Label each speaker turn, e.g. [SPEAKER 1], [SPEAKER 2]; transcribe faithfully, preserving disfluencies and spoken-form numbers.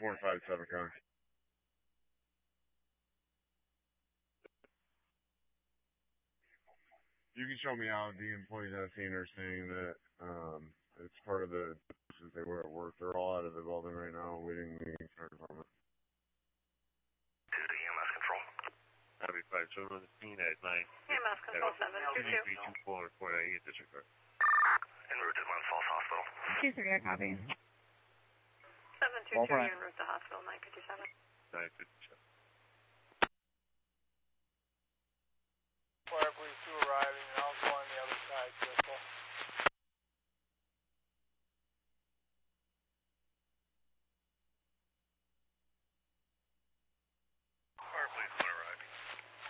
[SPEAKER 1] four five seven car. You can show me how the employees I've seen are saying that um, it's part of the since they were at work. They're all out of the building right now waiting the fire department.
[SPEAKER 2] two to E M S control.
[SPEAKER 3] Copy five seven on the scene at nine.
[SPEAKER 4] E M S control seven two two.
[SPEAKER 3] three two four report I get district court.
[SPEAKER 2] En route to Glens Falls Hospital.
[SPEAKER 5] two three, I copy.
[SPEAKER 4] seven two two, en route to hospital, nine fifty-seven.
[SPEAKER 3] nine fifty.